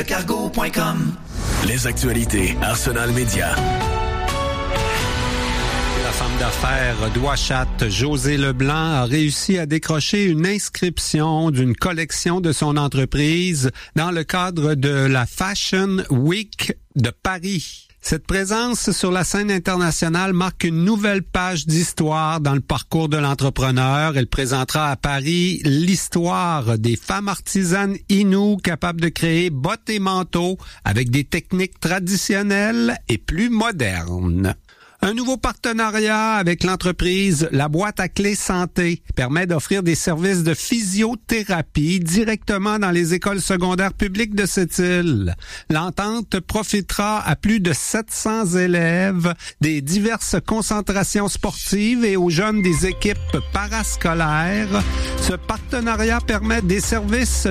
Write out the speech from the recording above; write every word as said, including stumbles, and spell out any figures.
cargo point com. Les actualités Arsenal Média. La femme d'affaires d'Ouachat, José Leblanc, a réussi à décrocher une inscription d'une collection de son entreprise dans le cadre de la Fashion Week de Paris. Cette présence sur la scène internationale marque une nouvelle page d'histoire dans le parcours de l'entrepreneur. Elle présentera à Paris l'histoire des femmes artisanes inoues capables de créer bottes et manteaux avec des techniques traditionnelles et plus modernes. Un nouveau partenariat avec l'entreprise La Boîte à Clés Santé permet d'offrir des services de physiothérapie directement dans les écoles secondaires publiques de cette île. L'entente profitera à plus de sept cents élèves des diverses concentrations sportives et aux jeunes des équipes parascolaires. Ce partenariat permet des services